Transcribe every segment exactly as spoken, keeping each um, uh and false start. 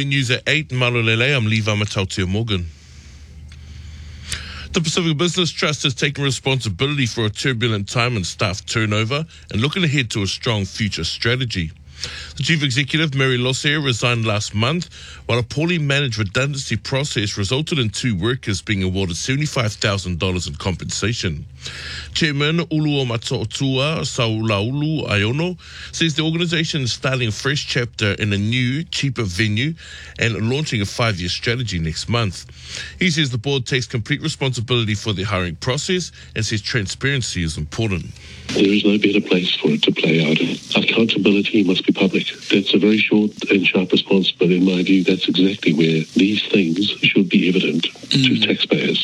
M News at eight. Malolele, I'm Levi Matautia Morgan. The Pacific Business Trust has taken responsibility for a turbulent time in staff turnover and looking ahead to a strong future strategy. The Chief Executive, Mary Lossier, resigned last month, while a poorly managed redundancy process resulted in two workers being awarded seventy-five thousand dollars in compensation. Chairman Uluo Matootua Saulaulu Aiono says the organisation is starting a fresh chapter in a new, cheaper venue and launching a five-year strategy next month. He says the board takes complete responsibility for the hiring process and says transparency is important. There is no better place for it to play out. Accountability must be public. That's a very short and sharp response, but in my view, that's exactly where these things should be evident mm. to taxpayers.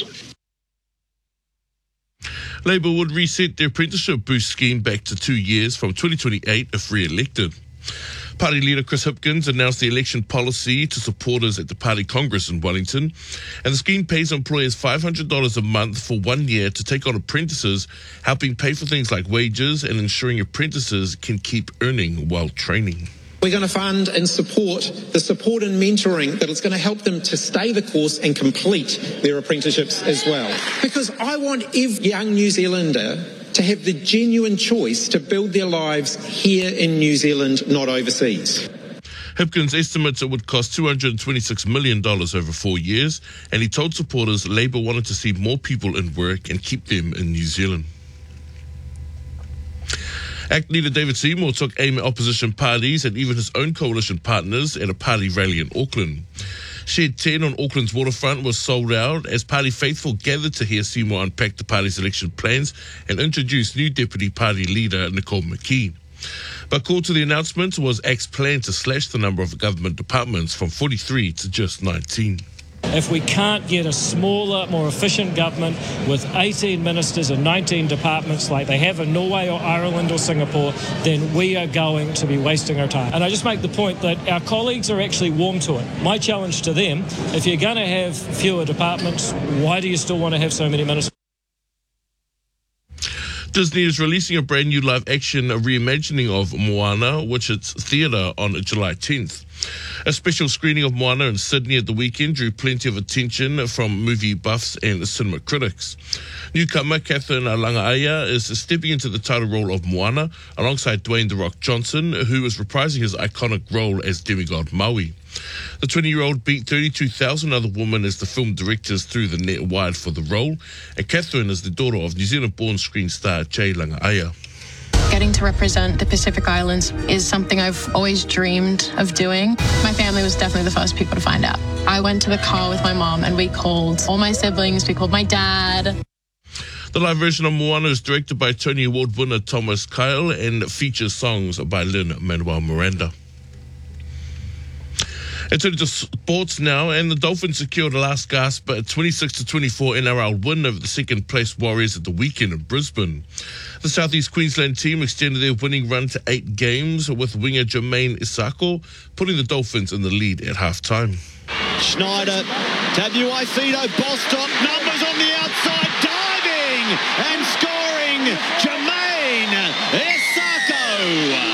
Labour would reset the apprenticeship boost scheme back to two years from twenty twenty-eight if re-elected. Party leader Chris Hipkins announced the election policy to supporters at the party congress in Wellington, and the scheme pays employers five hundred dollars a month for one year to take on apprentices, helping pay for things like wages and ensuring apprentices can keep earning while training. We're going to fund and support the support and mentoring that is going to help them to stay the course and complete their apprenticeships as well. Because I want every young New Zealander to have the genuine choice to build their lives here in New Zealand, not overseas. Hipkins estimates it would cost two hundred twenty-six million dollars over four years, and he told supporters Labour wanted to see more people in work and keep them in New Zealand. A C T leader David Seymour took aim at opposition parties and even his own coalition partners at a party rally in Auckland. Shed ten on Auckland's waterfront was sold out as party faithful gathered to hear Seymour unpack the party's election plans and introduce new deputy party leader Nicole McKee. But core to the announcement was A C's plan to slash the number of government departments from forty-three to just nineteen. If we can't get a smaller, more efficient government with eighteen ministers and nineteen departments like they have in Norway or Ireland or Singapore, then we are going to be wasting our time. And I just make the point that our colleagues are actually warm to it. My challenge to them, if you're going to have fewer departments, why do you still want to have so many ministers? Disney is releasing a brand new live-action reimagining of Moana, which hits theatre on July tenth. A special screening of Moana in Sydney at the weekend drew plenty of attention from movie buffs and cinema critics. Newcomer Katherine Langaia is stepping into the title role of Moana alongside Dwayne "The Rock" Johnson, who is reprising his iconic role as demigod Maui. The twenty-year-old beat thirty-two thousand other women as the film directors threw the net wide for the role, and Katherine is the daughter of New Zealand-born screen star Jay Langaia. Getting to represent the Pacific Islands is something I've always dreamed of doing. My family was definitely the first people to find out. I went to the car with my mom and we called all my siblings, we called my dad. The live version of Moana is directed by Tony Award winner Thomas Kyle and features songs by Lin-Manuel Miranda. And turning to sports now, and the Dolphins secured a last gasp at twenty-six to twenty-four N R L win over the second-place Warriors at the weekend in Brisbane. The South East Queensland team extended their winning run to eight games, with winger Jermaine Isako putting the Dolphins in the lead at half-time. Schneider, Tabuai-Fido, Bostock, numbers on the outside, diving and scoring, Jermaine Isako.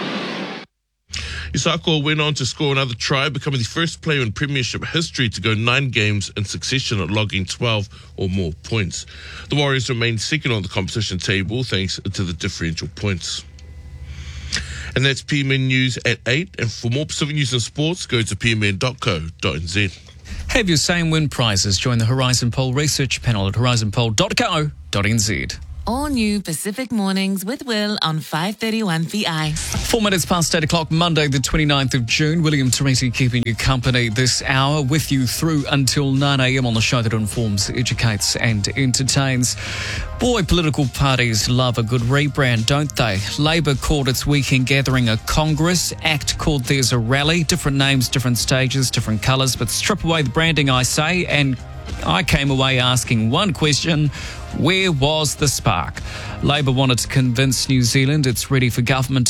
Isako went on to score another try, becoming the first player in Premiership history to go nine games in succession at logging twelve or more points. The Warriors remain second on the competition table thanks to the differential points. And that's P M N News at eight. And for more Pacific News and Sports, go to p m n dot co dot n z. Have your same win prizes. Join the Horizon Poll research panel at horizon poll dot co dot n z. All new Pacific Mornings with Will on five thirty-one V I. Four minutes past eight o'clock, Monday the twenty-ninth of June. William Teresi keeping you company this hour, with you through until nine a.m. on the show that informs, educates and entertains. Boy, political parties love a good rebrand, don't they? Labour called its weekend gathering a Congress. A C T called theirs a rally. Different names, different stages, different colours, but strip away the branding, I say, and I came away asking one question: where was the spark? Labour wanted to convince New Zealand it's ready for government